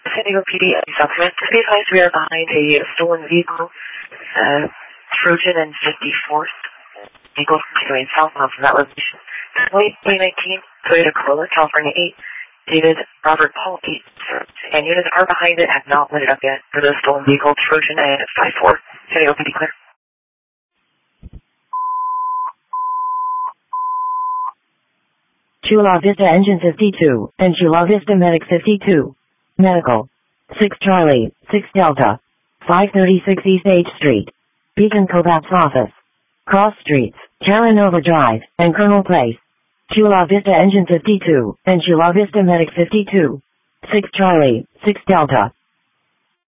San Diego PD Southwest. To be advised, we are behind a stolen vehicle, Trojan and 54th. Vehicle continuing southbound from that location. Late 2019, Toyota Corolla, California 8, David Robert Paul 8, and units are behind it, have not lit it up yet for the stolen vehicle, Trojan and 54. San Diego PD clear. Chula Vista Engine 52, and Chula Vista Medic 52. Medical. 6 Charlie, 6 Delta. 536 East H Street. Beacon Covap's office. Cross Streets, Caranova Drive, and Colonel Place. Chula Vista Engine 52, and Chula Vista Medic 52. 6 Charlie, 6 Delta.